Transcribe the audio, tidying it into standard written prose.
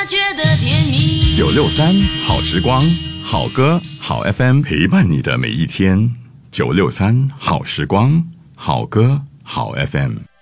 他觉得甜蜜。 963好时光，好歌好 FM 陪伴你的每一天。963好时光，好歌好 FM。